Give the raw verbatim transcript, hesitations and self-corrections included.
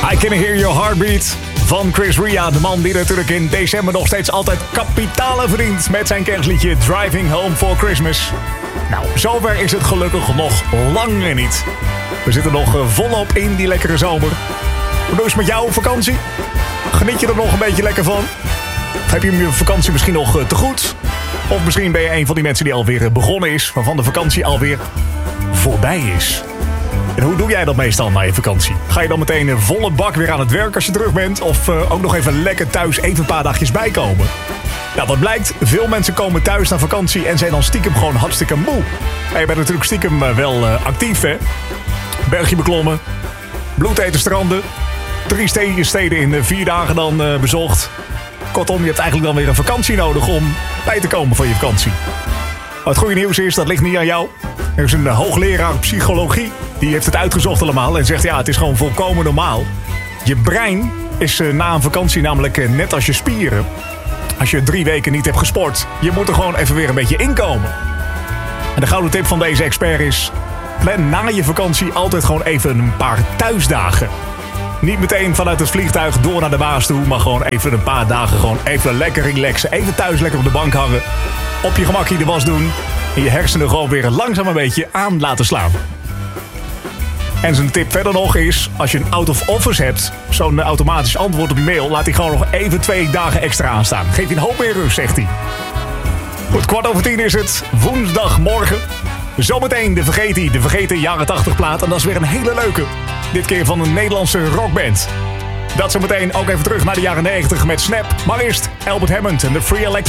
I Can Hear Your Heartbeat van Chris Ria. De man die natuurlijk in december nog steeds altijd kapitalen verdient met zijn kerstliedje Driving Home for Christmas. Nou, zover is het gelukkig nog lang niet. We zitten nog volop in die lekkere zomer. Hoe is het met jouw vakantie? Geniet je er nog een beetje lekker van? Of heb je je vakantie misschien nog te goed? Of misschien ben je een van die mensen die alweer begonnen is, waarvan de vakantie alweer voorbij is. En hoe doe jij dat meestal na je vakantie? Ga je dan meteen een volle bak weer aan het werk als je terug bent? Of uh, ook nog even lekker thuis even een paar dagjes bijkomen? Nou, wat blijkt, veel mensen komen thuis na vakantie en zijn dan stiekem gewoon hartstikke moe. En je bent natuurlijk stiekem uh, wel uh, actief, hè? Bergje beklommen, bloedeten stranden, drie steden, steden in uh, vier dagen dan uh, bezocht. Kortom, je hebt eigenlijk dan weer een vakantie nodig om bij te komen van je vakantie. Maar het goede nieuws is, dat ligt niet aan jou. Er is een hoogleraar psychologie, die heeft het uitgezocht allemaal en zegt ja, het is gewoon volkomen normaal. Je brein is uh, na een vakantie namelijk uh, net als je spieren. Als je drie weken niet hebt gesport, je moet er gewoon even weer een beetje inkomen. En de gouden tip van deze expert is, plan na je vakantie altijd gewoon even een paar thuisdagen. Niet meteen vanuit het vliegtuig door naar de baas toe, maar gewoon even een paar dagen gewoon even lekker relaxen. Even thuis lekker op de bank hangen, op je gemakje de was doen en je hersenen gewoon weer langzaam een beetje aan laten slaan. En zijn tip verder nog is, als je een out of office hebt, zo'n automatisch antwoord op je mail, laat die gewoon nog even twee dagen extra aanstaan. Geef je een hoop meer rust, zegt hij. Goed, kwart over tien is het, woensdagmorgen. Zometeen de vergeten, de vergeten jaren tachtig plaat. En dat is weer een hele leuke. Dit keer van een Nederlandse rockband. Dat zometeen ook even terug naar de jaren negentig met Snap. Maar eerst Albert Hammond en de Free Electric.